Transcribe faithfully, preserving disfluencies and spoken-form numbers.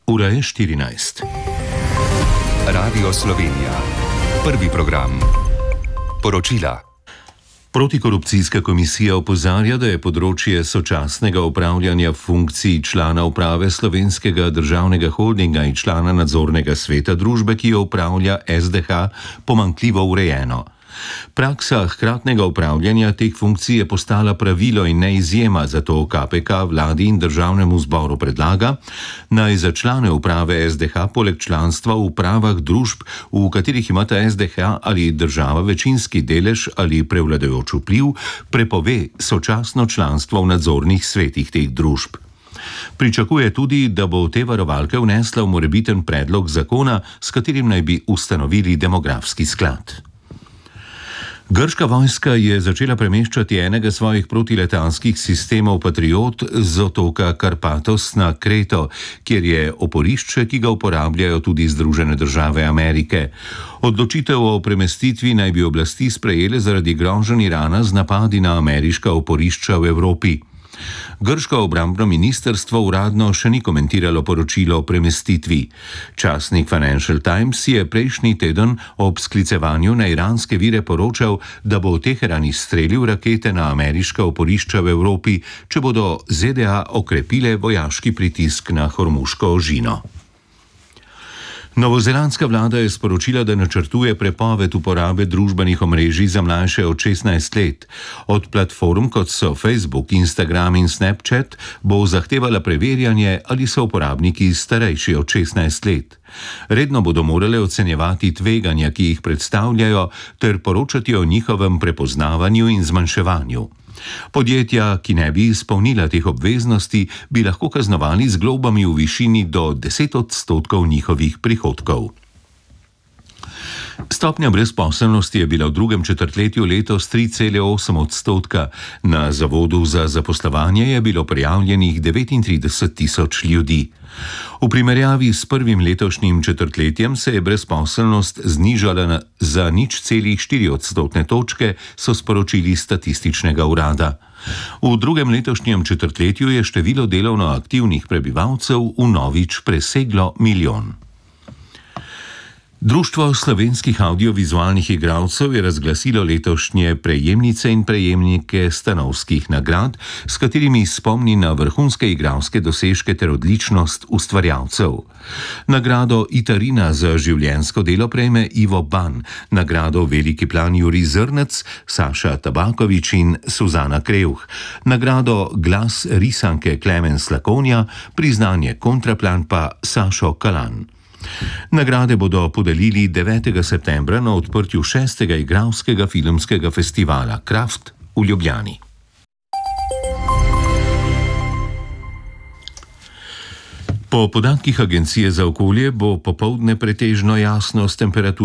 Ura je štirinajst. Radio Slovenija. Prvi program. Poročila. Protikorupcijska komisija opozarja, da je področje sočasnega upravljanja funkcij člana uprave Slovenskega državnega holdinga in člana nadzornega sveta družbe, ki jo upravlja S D H, pomanjkljivo urejeno. Praksa hkratnega upravljanja teh funkcij je postala pravilo in ne izjema, zato K P K vladi in državnemu zboru predlaga, naj za člane uprave S D H poleg članstva v upravah družb, v katerih imata S D H ali država večinski delež ali prevladujoč vpliv, prepove sočasno članstvo v nadzornih svetih teh družb. Pričakuje tudi, da bo te varovalke vnesla v morebiten predlog zakona, s katerim naj bi ustanovili demografski sklad. Grška vojska je začela premeščati enega svojih protiletalskih sistemov Patriot z otoka Karpatos na Kreto, kjer je oporišče, ki ga uporabljajo tudi Združene države Amerike. Odločitev o premestitvi naj bi oblasti sprejele zaradi groženj Irana z napadi na ameriška oporišča v Evropi. Grško obrambno ministrstvo uradno še ni komentiralo poročilo o premestitvi. Časnik Financial Times je prejšnji teden ob sklicevanju na iranske vire poročal, da bo Teheran izstrelil rakete na ameriška oporišča v Evropi, če bodo Z D A okrepile vojaški pritisk na Hormuško ožino. Novozelandska vlada je sporočila, da načrtuje prepoved uporabe družbenih omrežij za mlajše od šestnajst let. Od platform, kot so Facebook, Instagram in Snapchat, bo zahtevala preverjanje, ali so uporabniki starejši od šestnajst let. Redno bodo morale ocenjevati tveganja, ki jih predstavljajo, ter poročati o njihovem prepoznavanju in zmanjševanju. Podjetja, ki ne bi izpolnila teh obveznosti, bi lahko kaznovali z globami v višini do deset odstotkov njihovih prihodkov. Stopnja brezposelnosti je bila v drugem četrtletju letos tri cele osem odstotka. Na Zavodu za zaposlovanje je bilo prijavljenih devetintrideset tisoč ljudi. V primerjavi s prvim letošnjim četrtletjem se je brezposelnost znižala za nič celih štiri odstotne točke, so sporočili iz statističnega urada. V drugem letošnjem četrtletju je število delovno aktivnih prebivalcev vnovič preseglo milijon. Društvo slovenskih audiovizualnih igralcev je razglasilo letošnje prejemnice in prejemnike stanovskih nagrad, s katerimi spomni na vrhunske igralske dosežke ter odličnost ustvarjalcev. Nagrado Itarina za življenjsko delo prejme Ivo Ban, nagrado Veliki plan Jurij Zrnec, Saša Tabaković in Suzana Krevh, nagrado Glas risanke Klemen Slakonja, priznanje Kontraplan pa Sašo Kalan. Nagrade bodo podelili devetega septembra na odprtju šestega igralskega filmskega festivala Kraft v Ljubljani. Po podatkih Agencije za okolje bo popoldne pretežno jasno s temperaturami